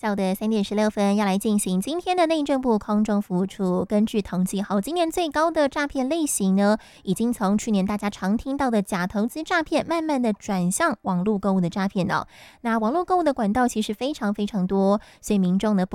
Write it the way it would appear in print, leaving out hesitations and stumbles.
下午的3点16分，要来进行今天的内政部空中服务处。根据统计，今年最高的诈骗类型呢，已经从去年大家常听到的假投资诈骗，慢慢的转向网络购物的诈骗了。那网络购物的管道其实非常非常多，所以民众呢，